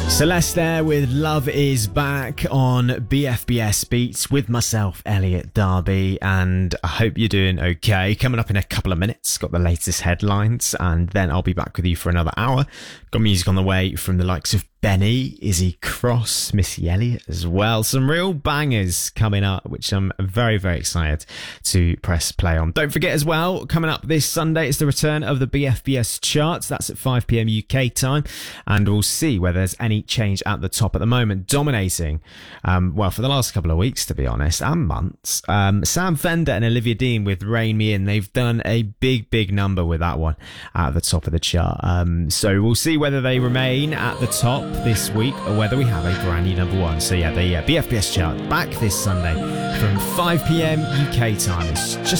Celeste there with Love Is Back on BFBS Beats with myself, Elliot Darby, and I hope you're doing okay. Coming up in a couple of minutes, got the latest headlines, and then I'll be back with you for another hour. Got music on the way from the likes of Benny, Izzy Cross, Missy Elliott as well. Some real bangers coming up, which I'm very, very excited to press play on. Don't forget as well, coming up this Sunday is the return of the BFBS charts. That's at 5 p.m. UK time, and we'll see whether there's any change at the top. At the moment, dominating, well, for the last couple of weeks, to be honest, and months, Sam Fender and Olivia Dean with Rain Me In. They've done a big number with that one at the top of the chart. So we'll see whether they remain at the top this week or whether we have a brand new number one. So yeah, the BFBS chart back this Sunday from 5 p.m. UK time. It's just